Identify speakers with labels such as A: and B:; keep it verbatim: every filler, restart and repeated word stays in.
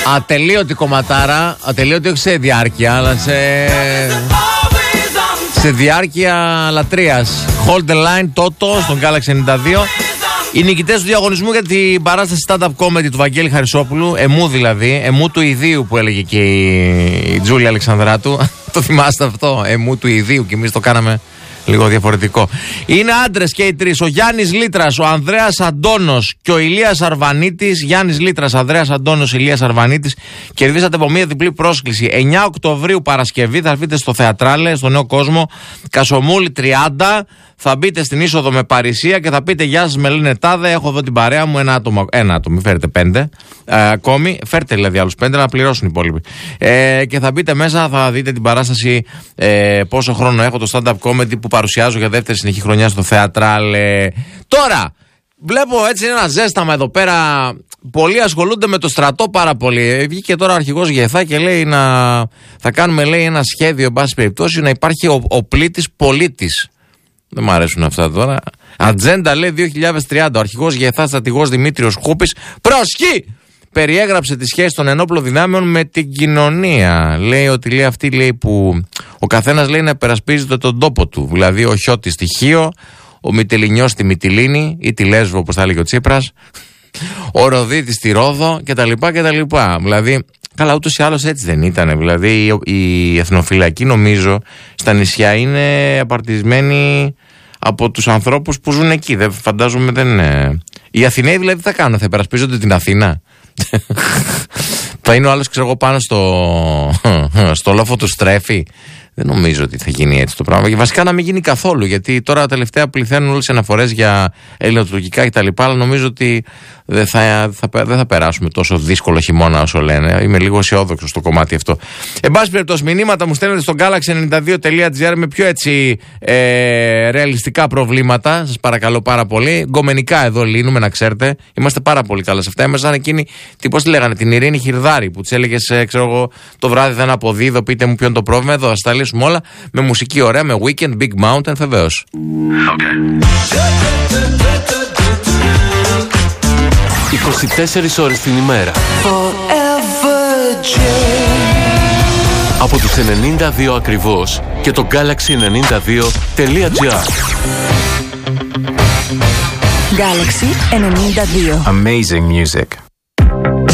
A: Ατελείωτη κομματάρα. Ατελείωτη όχι σε διάρκεια, αλλά σε, σε διάρκεια λατρείας. Hold the line, Toto, στον Galaxy ενενήντα δύο. Οι νικητές του διαγωνισμού για την παράσταση stand-up comedy του Βαγγέλη Χαρισόπουλου, εμού δηλαδή, εμού του ιδίου που έλεγε και η, η Τζούλια Αλεξανδράτου. Το θυμάστε αυτό, εμού του ιδίου, και εμείς το κάναμε λίγο διαφορετικό. Είναι άντρες και οι τρεις. Ο Γιάννης Λίτρας, ο Ανδρέας Αντώνος και ο Ηλίας Αρβανίτης. Γιάννης Λίτρας, Ανδρέας Αντώνος, Ηλίας Αρβανίτης. Κερδίσατε από μία διπλή πρόσκληση. εννιά Οκτωβρίου Παρασκευή θα έρθετε στο Θεατράλε, στο Νέο Κόσμο, Κασομούλη τριάντα. Θα μπείτε στην είσοδο με παρησία και θα πείτε γεια σας, με λένε τάδε. Έχω εδώ την παρέα μου, ένα άτομο. Ένα άτομο, μην φέρετε πέντε ε, ακόμη. Φέρτε δηλαδή άλλους πέντε να πληρώσουν οι υπόλοιποι. Ε, και θα μπείτε μέσα, θα δείτε την παράσταση. Ε, πόσο χρόνο έχω, το stand-up comedy που παρουσιάζω για δεύτερη συνεχή χρονιά στο Θεατράλε. Τώρα, βλέπω έτσι ένα ζέσταμα εδώ πέρα. Πολλοί ασχολούνται με το στρατό πάρα πολύ. Βγήκε τώρα ο αρχηγός Γεθά και λέει να θα κάνουμε, λέει, ένα σχέδιο, εν πάση περιπτώσει, να υπάρχει ο, ο πλήτης πολίτης. Δεν μου αρέσουν αυτά τώρα. Ατζέντα, λέει, δύο χιλιάδες τριάντα. Ο αρχηγός Γεθά, στρατηγός Δημήτριος Χούπης, προσχή! Περιέγραψε τη σχέση των ενόπλων δυνάμεων με την κοινωνία. Λέει ότι, λέει, αυτή, λέει, που ο καθένας, λέει, να υπερασπίζεται τον τόπο του. Δηλαδή ο Χιώτης στη Χίο, ο Μυτιληνιός στη Μυτιλήνη ή τη Λέσβο, όπως θα έλεγε ο Τσίπρας, ο Ροδίτης στη Ρόδο κτλ. κτλ. Δηλαδή, καλά, ούτως ή άλλως έτσι δεν ήταν. Δηλαδή, η εθνοφυλακή, νομίζω, στα νησιά είναι απαρτισμένη από τους ανθρώπους που ζουν εκεί. Δεν φαντάζομαι, δεν είναι. Οι Αθηναίοι δηλαδή τι θα κάνουν, θα υπερασπίζονται την Αθήνα. Θα είναι ο άλλος, ξέρω εγώ, πάνω στο, στο λόφο του Στρέφη. Δεν νομίζω ότι θα γίνει έτσι το πράγμα. Και βασικά να μην γίνει καθόλου. Γιατί τώρα τελευταία πληθαίνουν όλες οι αναφορές για ελληνοτουρκικά κτλ. Αλλά νομίζω ότι δεν θα, θα, δεν θα περάσουμε τόσο δύσκολο χειμώνα όσο λένε. Είμαι λίγο αισιόδοξο στο κομμάτι αυτό. Εν πάση περιπτώσει, μηνύματα μου στέλνετε στο galaxy ενενήντα δύο τελεία gr με πιο έτσι ε, ρεαλιστικά προβλήματα. Σας παρακαλώ πάρα πολύ. Γκομενικά εδώ λύνουμε, να ξέρετε. Είμαστε πάρα πολύ καλά σε αυτά. Είμαστε σαν εκείνη, τι πώς τη λέγανε, την Ειρήνη Χιρδάρη που τη έλεγε, ξέρω εγώ, το βράδυ δεν αποδίδω, πείτε μου ποιο είναι το πρόβλημα. Εδώ, ας τα λύσουμε όλα με μουσική ωραία, με Weekend, Big Mountain, βεβαίως. Okay.
B: είκοσι τέσσερις ώρες την ημέρα. Από τους ενενήντα δύο ακριβώς και το galaxy ενενήντα δύο τελεία gr.
C: Galaxy ενενήντα δύο.
D: Amazing music.